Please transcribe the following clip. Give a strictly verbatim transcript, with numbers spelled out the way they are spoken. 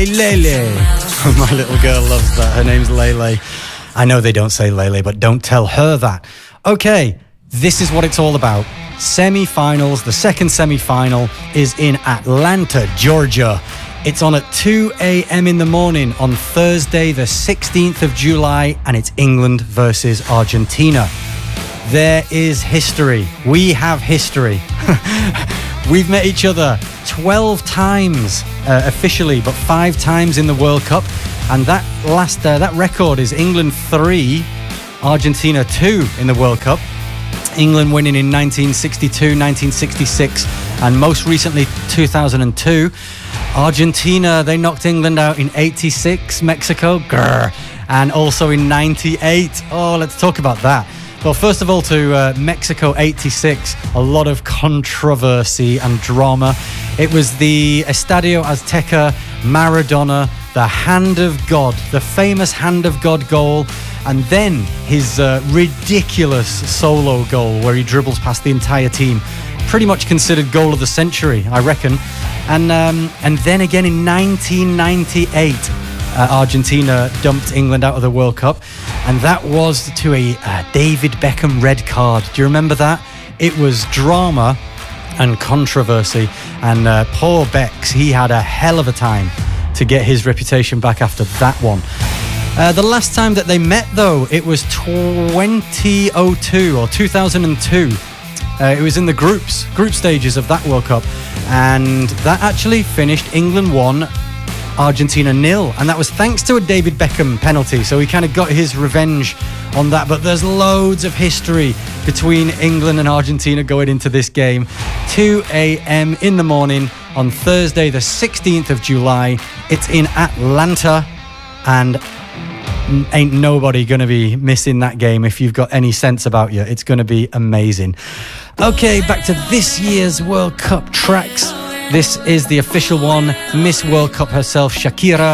Hey Lele. My little girl loves that. Her name's Lele. I know they don't say Lele, but don't tell her that. Okay, this is what it's all about. Semi-finals. The second semi-final is in Atlanta, Georgia. It's on at two a.m. in the morning on Thursday, the sixteenth of July, and it's England versus Argentina. There is history. We have history. We've met each other twelve times uh, officially, but five times in the World Cup. And that last uh, that record is England three, Argentina two in the World Cup. England winning in nineteen sixty-two, nineteen sixty-six, and most recently two thousand two. Argentina, they knocked England out in eighty-six, Mexico, grr, and also in ninety-eight. Oh, let's talk about that. Well, first of all, to uh, Mexico eighty-six, a lot of controversy and drama. It was the Estadio Azteca Maradona, the Hand of God, the famous Hand of God goal, and then his uh, ridiculous solo goal where he dribbles past the entire team. Pretty much considered goal of the century, I reckon. And um, and then again in nineteen ninety-eight, uh, Argentina dumped England out of the World Cup, and that was to a uh, David Beckham red card. Do you remember that? It was drama and controversy, and uh, poor Becks, he had a hell of a time to get his reputation back after that one. Uh, the last time that they met, though, it was twenty oh two or two thousand two. Uh, it was in the groups, group stages of that World Cup, and that actually finished England one, Argentina nil, and that was thanks to a David Beckham penalty, so he kind of got his revenge on that. But there's loads of history between England and Argentina going into this game. two a.m. in the morning on Thursday the sixteenth of July. It's in Atlanta, and ain't nobody going to be missing that game if you've got any sense about you. It's going to be amazing. Okay, back to this year's World Cup tracks. This is the official one. Miss World Cup herself, Shakira.